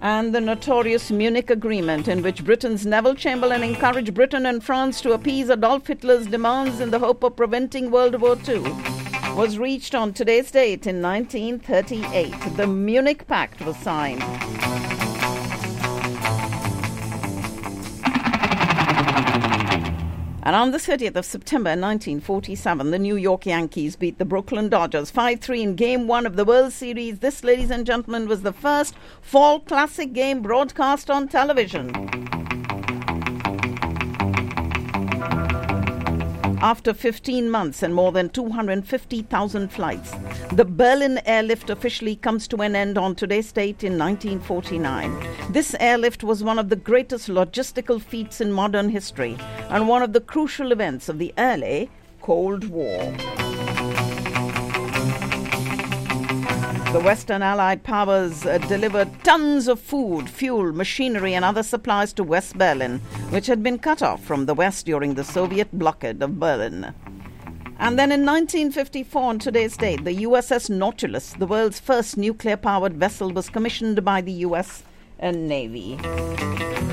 And the notorious Munich Agreement, in which Britain's Neville Chamberlain encouraged Britain and France to appease Adolf Hitler's demands in the hope of preventing World War II, was reached on today's date in 1938. The Munich Pact was signed. And on the 30th of September 1947, the New York Yankees beat the Brooklyn Dodgers 5-3 in Game 1 of the World Series. This, ladies and gentlemen, was the first fall classic game broadcast on television. After 15 months and more than 250,000 flights, the Berlin airlift officially comes to an end on today's date in 1949. This airlift was one of the greatest logistical feats in modern history and one of the crucial events of the early Cold War. The Western Allied powers delivered tons of food, fuel, machinery and other supplies to West Berlin, which had been cut off from the West during the Soviet blockade of Berlin. And then in 1954, on today's date, the USS Nautilus, the world's first nuclear-powered vessel, was commissioned by the US Navy.